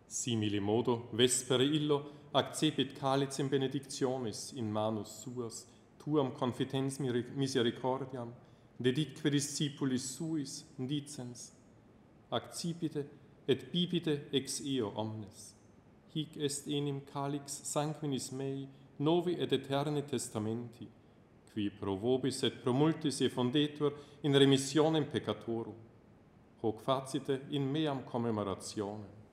Simili modo, vespere illo, accepit calicem benedictionis in manus suas, tuam confitens misericordiam, dedicque discipulis suis, dicens, accipite et bibite ex eo omnes. Hic est enim calix sanguinis mei, novi et eterni testamenti, qui pro vobis et pro multis effundetur in remissionem peccatorum. Hoc facite in meam commemorationem.